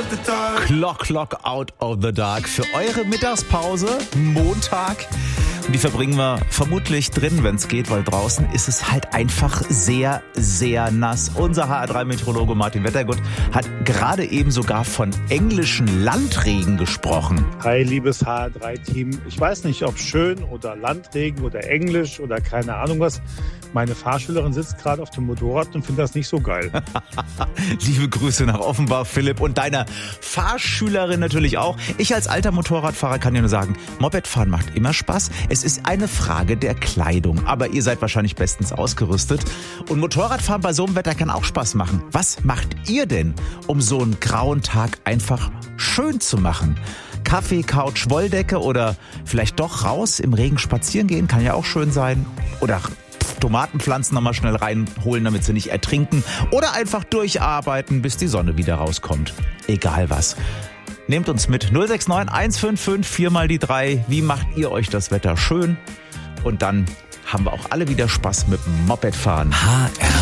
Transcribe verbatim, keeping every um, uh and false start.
Clock, Clock, out of the dark. Für eure Mittagspause, Montag. Und die verbringen wir vermutlich drin, wenn es geht, weil draußen ist es halt einfach sehr, sehr nass. Unser H R drei Meteorologe Martin Wettergut hat gerade eben sogar von englischen Landregen gesprochen. Hi, liebes H R drei Team. Ich weiß nicht, ob schön oder Landregen oder Englisch oder keine Ahnung was. Meine Fahrschülerin sitzt gerade auf dem Motorrad und findet das nicht so geil. Liebe Grüße nach Offenbach, Philipp, und deiner Fahrschülerin natürlich auch. Ich als alter Motorradfahrer kann dir nur sagen, Mopedfahren macht immer Spaß. Es ist eine Frage der Kleidung, aber ihr seid wahrscheinlich bestens ausgerüstet. Und Motorradfahren bei so einem Wetter kann auch Spaß machen. Was macht ihr denn, um so einen grauen Tag einfach schön zu machen? Kaffee, Couch, Wolldecke oder vielleicht doch raus im Regen spazieren gehen, kann ja auch schön sein. Oder Tomatenpflanzen nochmal schnell reinholen, damit sie nicht ertrinken. Oder einfach durcharbeiten, bis die Sonne wieder rauskommt. Egal was. Nehmt uns mit. null sechs neun eins fünf fünf vier mal die drei. Wie macht ihr euch das Wetter schön? Und dann haben wir auch alle wieder Spaß mit dem Mopedfahren. H R